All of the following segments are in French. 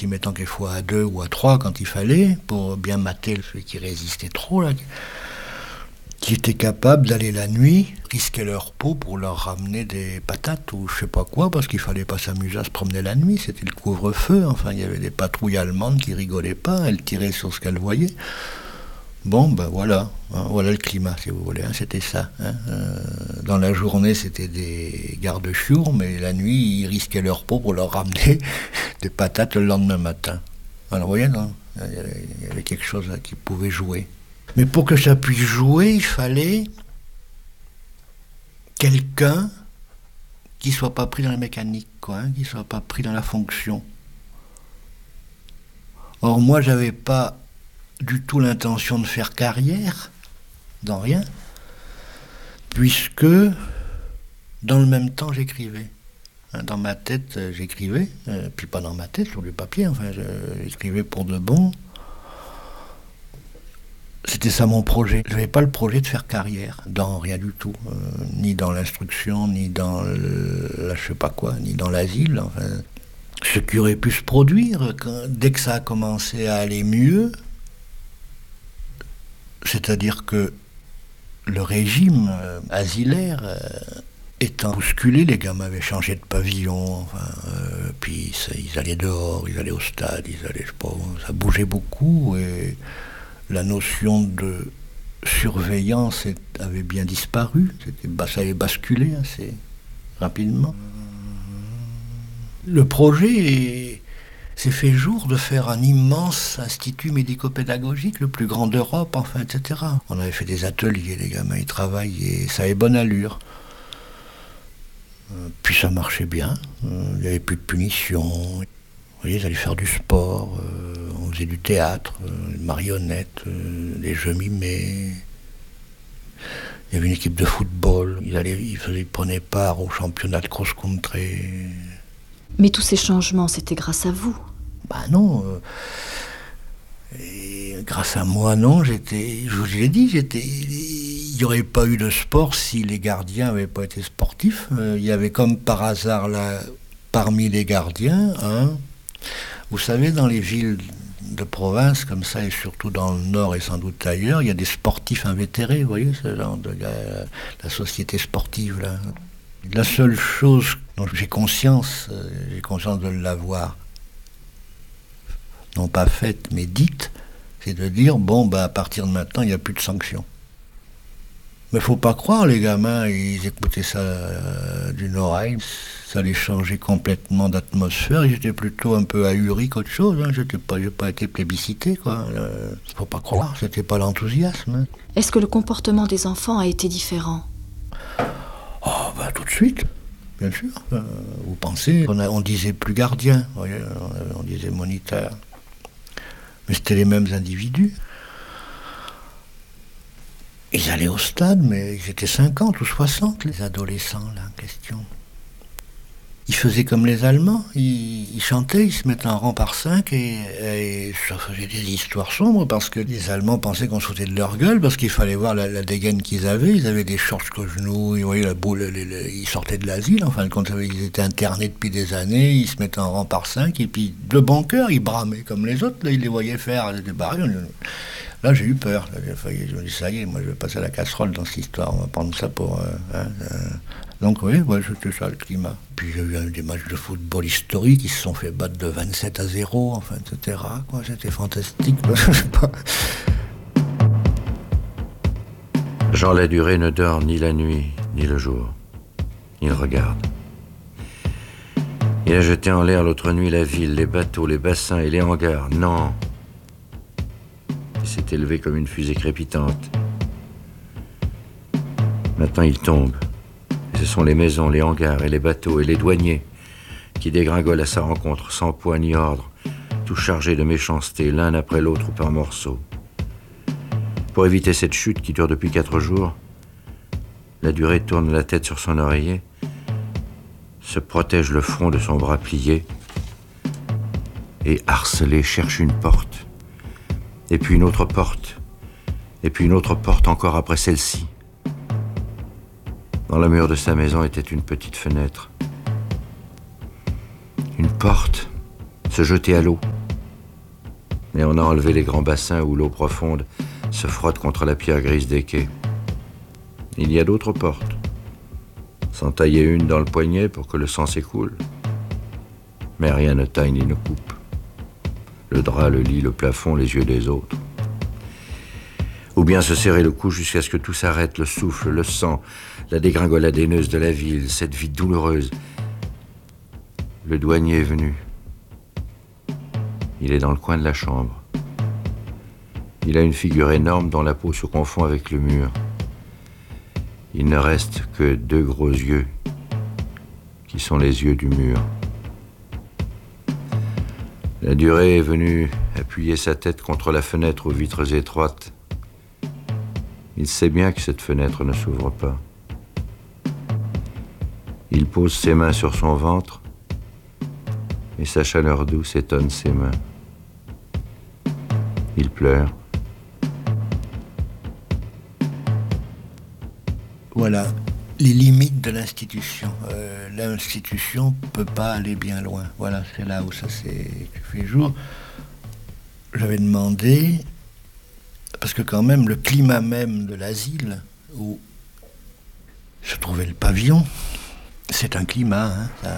s'y mettant quelquefois à 2 ou à 3 quand il fallait, pour bien mater celui qui résistait trop, là, qui étaient capables d'aller la nuit, risquer leur peau pour leur ramener des patates ou je sais pas quoi, parce qu'il fallait pas s'amuser à se promener la nuit, c'était le couvre-feu, enfin il y avait des patrouilles allemandes qui rigolaient pas, elles tiraient sur ce qu'elles voyaient. Bon, ben voilà, hein, voilà le climat, si vous voulez, hein, c'était ça. Hein. Dans la journée, c'était des gardes-chiours, mais la nuit, ils risquaient leur peau pour leur ramener des patates le lendemain matin. Alors, vous voyez, non, il y avait quelque chose là, qui pouvait jouer. Mais pour que ça puisse jouer, il fallait quelqu'un qui ne soit pas pris dans la mécanique, quoi, hein, qui ne soit pas pris dans la fonction. Or, moi, j'avais pas du tout l'intention de faire carrière dans rien, puisque dans le même temps j'écrivais. Dans ma tête j'écrivais, puis pas dans ma tête, sur du papier, enfin j'écrivais pour de bon. C'était ça mon projet. Je n'avais pas le projet de faire carrière dans rien du tout, ni dans l'instruction, ni dans la je sais pas quoi, ni dans l'asile. Enfin, ce qui aurait pu se produire dès que ça a commencé à aller mieux. C'est-à-dire que le régime asilaire étant bousculé, les gamins avaient changé de pavillon, enfin, puis ils allaient dehors, ils allaient au stade, ils allaient, je sais pas, ça bougeait beaucoup et la notion de surveillance avait bien disparu, ça avait basculé assez rapidement. Le projet s'est fait jour de faire un immense institut médico-pédagogique, le plus grand d'Europe, enfin, etc. On avait fait des ateliers, les gamins, ils travaillaient, ça avait bonne allure. Puis ça marchait bien, il n'y avait plus de punition. Vous voyez, ils allaient faire du sport, on faisait du théâtre, des marionnettes, des jeux mimés. Il y avait une équipe de football, ils prenaient part au championnat de cross-country. Mais tous ces changements, c'était grâce à vous? Bah non. Et grâce à moi, non. Je vous l'ai dit, il n'y aurait pas eu de sport si les gardiens n'avaient pas été sportifs. Il y avait comme par hasard là, parmi les gardiens, hein, vous savez, dans les villes de province comme ça, et surtout dans le nord et sans doute ailleurs, il y a des sportifs invétérés, vous voyez, ce genre de la société sportive là. La seule chose dont j'ai conscience de l'avoir, non pas faite, mais dite, c'est de dire, bon, bah, à partir de maintenant, il n'y a plus de sanctions. Mais faut pas croire, les gamins, ils écoutaient ça d'une oreille, ça les changeait complètement d'atmosphère, ils étaient plutôt un peu ahuris qu'autre chose, hein. J'ai pas été plébiscité, quoi. Faut pas croire, c'était pas l'enthousiasme. Hein. Est-ce que le comportement des enfants a été différent? Oh, bah, tout de suite, bien sûr. Vous pensez, on disait plus gardien, vous voyez, on disait moniteur. Mais c'était les mêmes individus. Ils allaient au stade, mais ils étaient 50 ou 60, les adolescents, là, en question. Ils faisaient comme les Allemands, ils chantaient, ils se mettaient en rang par 5 et ça faisait des histoires sombres parce que les Allemands pensaient qu'on se foutait de leur gueule parce qu'il fallait voir la dégaine qu'ils avaient. Ils avaient des shorts jusqu'aux genoux, ils voyaient la boule, ils sortaient de l'asile, en fin de compte, ils étaient internés depuis des années, ils se mettaient en rang par 5 et puis de bon cœur, ils bramaient comme les autres, là, ils les voyaient faire des barils. Là, j'ai eu peur. Je me dis, ça y est, moi, je vais passer à la casserole dans cette histoire. On va prendre ça pour... Donc, oui, ouais, c'était ça, le climat. Puis, j'ai eu des matchs de football historiques. Ils se sont fait battre de 27-0, enfin, etc. Quoi. C'était fantastique. Je sais pas. Jean Ladurée ne dort ni la nuit, ni le jour. Il regarde. Il a jeté en l'air l'autre nuit la ville, les bateaux, les bassins et les hangars. Non. Il s'est élevé comme une fusée crépitante. Maintenant il tombe. Et ce sont les maisons, les hangars et les bateaux et les douaniers qui dégringolent à sa rencontre sans poids ni ordre, tout chargés de méchanceté l'un après l'autre ou par morceaux. Pour éviter cette chute qui dure depuis 4 jours, Ladurée tourne la tête sur son oreiller, se protège le front de son bras plié et, harcelé, cherche une porte. Et puis une autre porte, et puis une autre porte encore après celle-ci. Dans le mur de sa maison était une petite fenêtre. Une porte, se jeter à l'ew. Et on a enlevé les grands bassins où l'eau profonde se frotte contre la pierre grise des quais. Il y a d'autres portes. S'en tailler une dans le poignet pour que le sang s'écoule. Mais rien ne taille ni ne coupe. Le drap, le lit, le plafond, les yeux des autres. Ou bien se serrer le cou jusqu'à ce que tout s'arrête, le souffle, le sang, la dégringolade haineuse de la ville, cette vie douloureuse. Le douanier est venu. Il est dans le coin de la chambre. Il a une figure énorme dont la peau se confond avec le mur. Il ne reste que 2 gros yeux, qui sont les yeux du mur. La durée est venue appuyer sa tête contre la fenêtre aux vitres étroites. Il sait bien que cette fenêtre ne s'ouvre pas. Il pose ses mains sur son ventre et sa chaleur douce étonne ses mains. Il pleure. Voilà les limites de l'institution. L'institution ne peut pas aller bien loin. Voilà, c'est là où ça s'est fait jour. J'avais demandé, parce que quand même le climat même de l'asile, où se trouvait le pavillon, c'est un climat, hein,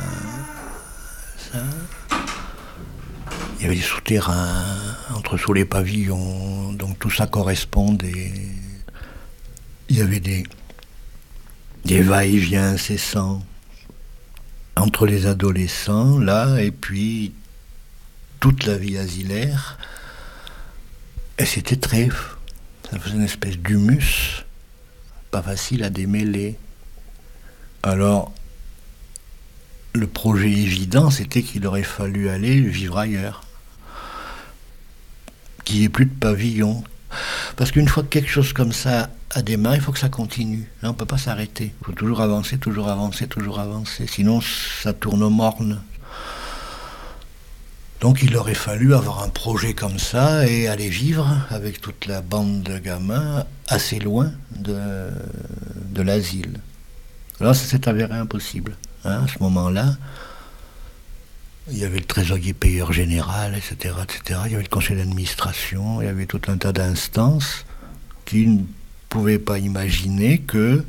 il y avait des souterrains sous les pavillons, donc tout ça correspondait. Il y avait des va-et-vient incessants entre les adolescents, là, et puis toute la vie asilaire. Et c'était ça faisait une espèce d'humus, pas facile à démêler. Alors, le projet évident, c'était qu'il aurait fallu aller vivre ailleurs, qu'il n'y ait plus de pavillon. Parce qu'une fois que quelque chose comme ça a démarré, il faut que ça continue. Là, on ne peut pas s'arrêter. Il faut toujours avancer, toujours avancer, toujours avancer. Sinon, ça tourne au morne. Donc, il aurait fallu avoir un projet comme ça et aller vivre avec toute la bande de gamins assez loin de l'asile. Alors, ça s'est avéré impossible. Hein, à ce moment-là, il y avait le trésorier payeur général, etc., etc. Il y avait le conseil d'administration, il y avait tout un tas d'instances qui ne pouvaient pas imaginer que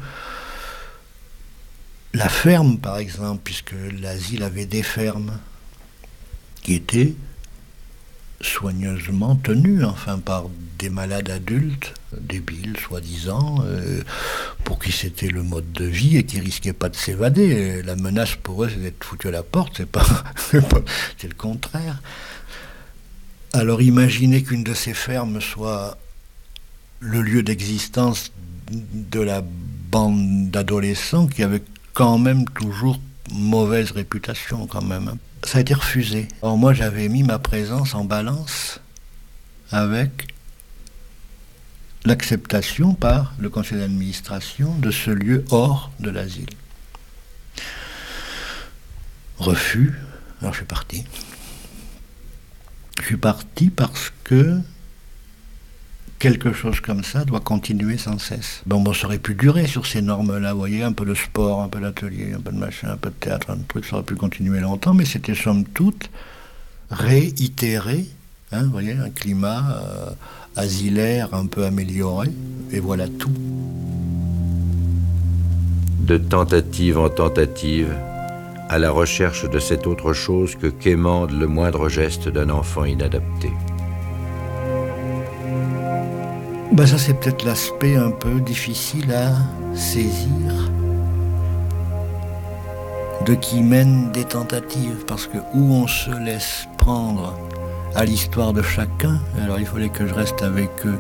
la ferme, par exemple, puisque l'asile avait des fermes qui étaient soigneusement tenues, enfin, par des malades adultes, débiles, soi-disant, pour qui c'était le mode de vie et qui risquaient pas de s'évader. La menace pour eux, c'est d'être foutu à la porte, c'est le contraire. Alors imaginez qu'une de ces fermes soit le lieu d'existence de la bande d'adolescents qui avait quand même toujours mauvaise réputation, quand même. Ça a été refusé. Alors moi, j'avais mis ma présence en balance avec l'acceptation par le conseil d'administration de ce lieu hors de l'asile. Refus. Alors je suis parti. Je suis parti parce que quelque chose comme ça doit continuer sans cesse. Bon, ça aurait pu durer sur ces normes-là, vous voyez, un peu de sport, un peu d'atelier, un peu de machin, un peu de théâtre, un truc, ça aurait pu continuer longtemps, mais c'était somme toute réitéré, hein, vous voyez, un climat asilaire un peu amélioré, et voilà tout. De tentative en tentative, à la recherche de cette autre chose que quémande le moindre geste d'un enfant inadapté. Ça c'est peut-être l'aspect un peu difficile à saisir de qui mène des tentatives, parce que où on se laisse prendre à l'histoire de chacun, alors il fallait que je reste avec eux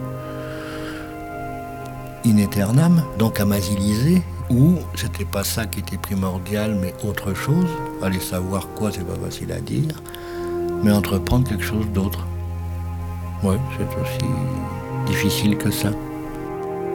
in aeternam, donc à m'asiliser, ou c'était pas ça qui était primordial, mais autre chose, aller savoir quoi, c'est pas facile à dire, mais entreprendre quelque chose d'autre. Ouais, c'est aussi difficile que ça.